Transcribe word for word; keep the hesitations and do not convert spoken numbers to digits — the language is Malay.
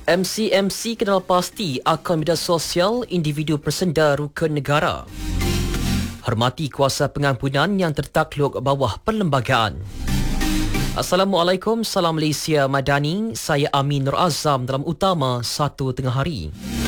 M C M C kenal pasti akun media sosial individu persenda rukun negara. Hormati kuasa pengampunan yang tertakluk bawah perlembagaan. Assalamualaikum, salam Malaysia Madani. Saya Amin Nur Azam dalam utama satu tengah hari.